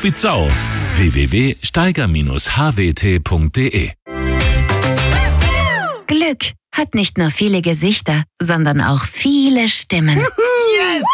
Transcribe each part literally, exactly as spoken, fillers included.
wie Sau. w w w punkt steiger Bindestrich h w t punkt d e Glück hat nicht nur viele Gesichter, sondern auch viele Stimmen. Yes!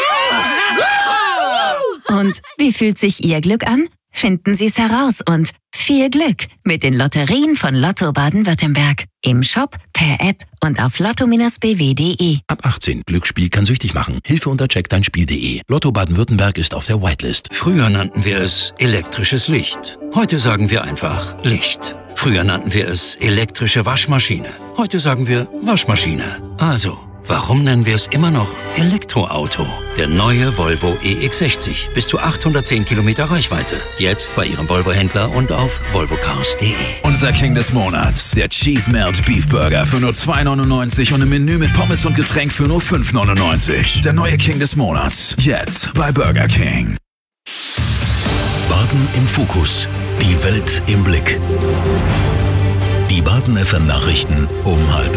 Und wie fühlt sich Ihr Glück an? Finden Sie es heraus und viel Glück mit den Lotterien von Lotto Baden-Württemberg. Im Shop, per App und auf lotto Bindestrich b w punkt d e. Ab achtzehn. Glücksspiel kann süchtig machen. Hilfe unter check dein spiel punkt d e. Lotto Baden-Württemberg ist auf der Whitelist. Früher nannten wir es elektrisches Licht. Heute sagen wir einfach Licht. Früher nannten wir es elektrische Waschmaschine. Heute sagen wir Waschmaschine. Also, warum nennen wir es immer noch Elektroauto? Der neue Volvo E X sechzig. Bis zu achthundertzehn Kilometer Reichweite. Jetzt bei Ihrem Volvo-Händler und auf volvo cars punkt d e. Unser King des Monats. Der Cheese Melt Beef Burger für nur zwei neunundneunzig und im Menü mit Pommes und Getränk für nur fünf neunundneunzig. Der neue King des Monats. Jetzt bei Burger King. Baden im Fokus. Die Welt im Blick. Die Baden F M Nachrichten um halb.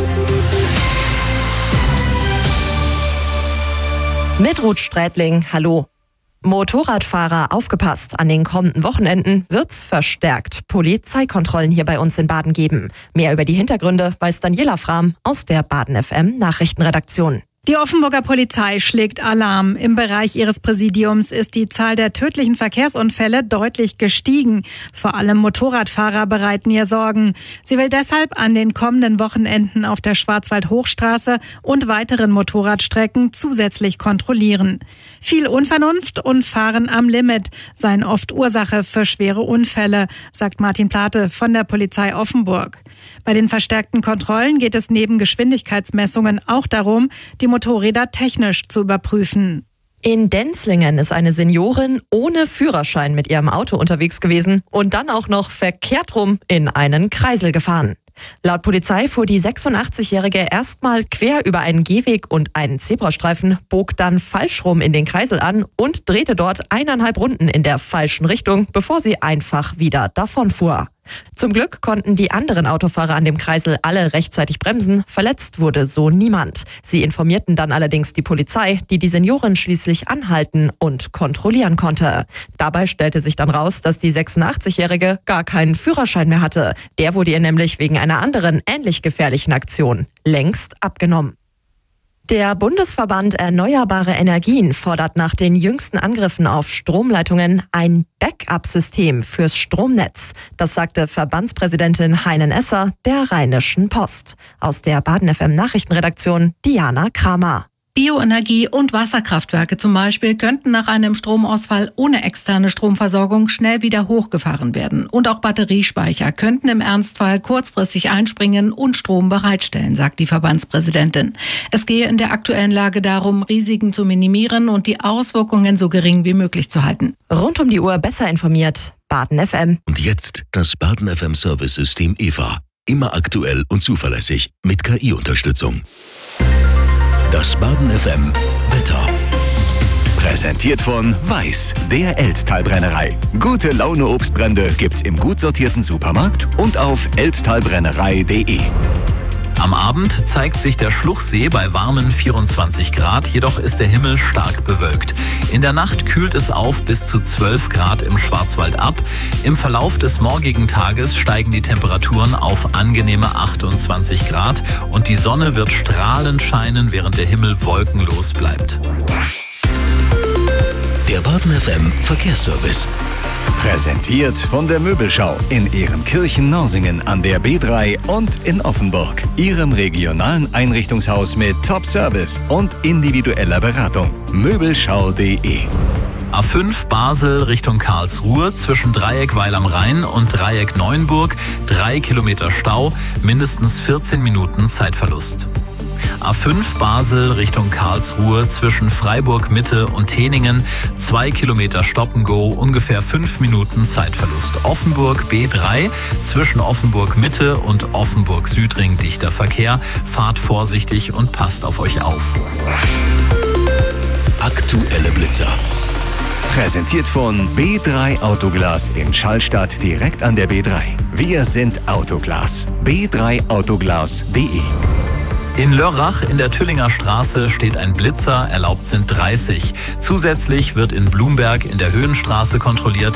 Mit Ruth Strätling, hallo. Motorradfahrer, aufgepasst, an den kommenden Wochenenden wird's verstärkt Polizeikontrollen hier bei uns in Baden geben. Mehr über die Hintergründe weiß Daniela Frahm aus der Baden F M Nachrichtenredaktion. Die Offenburger Polizei schlägt Alarm. Im Bereich ihres Präsidiums ist die Zahl der tödlichen Verkehrsunfälle deutlich gestiegen. Vor allem Motorradfahrer bereiten ihr Sorgen. Sie will deshalb an den kommenden Wochenenden auf der Schwarzwald-Hochstraße und weiteren Motorradstrecken zusätzlich kontrollieren. Viel Unvernunft und Fahren am Limit seien oft Ursache für schwere Unfälle, sagt Martin Plate von der Polizei Offenburg. Bei den verstärkten Kontrollen geht es neben Geschwindigkeitsmessungen auch darum, die Motorräder technisch zu überprüfen. In Denzlingen ist eine Seniorin ohne Führerschein mit ihrem Auto unterwegs gewesen und dann auch noch verkehrt rum in einen Kreisel gefahren. Laut Polizei fuhr die sechsundachtzigjährige erstmal quer über einen Gehweg und einen Zebrastreifen, bog dann falsch rum in den Kreisel an und drehte dort eineinhalb Runden in der falschen Richtung, bevor sie einfach wieder davonfuhr. Zum Glück konnten die anderen Autofahrer an dem Kreisel alle rechtzeitig bremsen, verletzt wurde so niemand. Sie informierten dann allerdings die Polizei, die die Seniorin schließlich anhalten und kontrollieren konnte. Dabei stellte sich dann raus, dass die sechsundachtzigjährige gar keinen Führerschein mehr hatte. Der wurde ihr nämlich wegen einer anderen ähnlich gefährlichen Aktion längst abgenommen. Der Bundesverband Erneuerbare Energien fordert nach den jüngsten Angriffen auf Stromleitungen ein Backup-System fürs Stromnetz. Das sagte Verbandspräsidentin Heinen Esser der Rheinischen Post. Aus der Baden F M Nachrichtenredaktion Diana Kramer. Bioenergie- und Wasserkraftwerke zum Beispiel könnten nach einem Stromausfall ohne externe Stromversorgung schnell wieder hochgefahren werden. Und auch Batteriespeicher könnten im Ernstfall kurzfristig einspringen und Strom bereitstellen, sagt die Verbandspräsidentin. Es gehe in der aktuellen Lage darum, Risiken zu minimieren und die Auswirkungen so gering wie möglich zu halten. Rund um die Uhr besser informiert. Baden F M. Und jetzt das Baden F M Service-System E V A. Immer aktuell und zuverlässig mit K I-Unterstützung. Das Baden F M Wetter. Präsentiert von Weiß, der Elztalbrennerei. Gute Laune Obstbrände gibt's im gut sortierten Supermarkt und auf elztalbrennerei punkt d e. Am Abend zeigt sich der Schluchsee bei warmen vierundzwanzig Grad, jedoch ist der Himmel stark bewölkt. In der Nacht kühlt es auf bis zu zwölf Grad im Schwarzwald ab. Im Verlauf des morgigen Tages steigen die Temperaturen auf angenehme achtundzwanzig Grad und die Sonne wird strahlend scheinen, während der Himmel wolkenlos bleibt. Der Baden F M Verkehrsservice. Präsentiert von der Möbelschau in Ehrenkirchen-Norsingen an der B drei und in Offenburg. Ihrem regionalen Einrichtungshaus mit Top-Service und individueller Beratung. Möbelschau punkt d e. A fünf Basel Richtung Karlsruhe zwischen Dreieck Weil am Rhein und Dreieck Neuenburg. Drei Kilometer Stau, mindestens vierzehn Minuten Zeitverlust. A fünf Basel Richtung Karlsruhe zwischen Freiburg Mitte und Teningen. Zwei Kilometer Stop-and-Go, ungefähr fünf Minuten Zeitverlust. Offenburg B drei zwischen Offenburg Mitte und Offenburg Südring dichter Verkehr. Fahrt vorsichtig und passt auf euch auf. Aktuelle Blitzer. Präsentiert von B drei Autoglas in Schallstadt direkt an der B drei. Wir sind Autoglas. b drei autoglas punkt d e. In Lörrach in der Tüllinger Straße steht ein Blitzer, erlaubt sind dreißig. Zusätzlich wird in Blumberg in der Höhenstraße kontrolliert.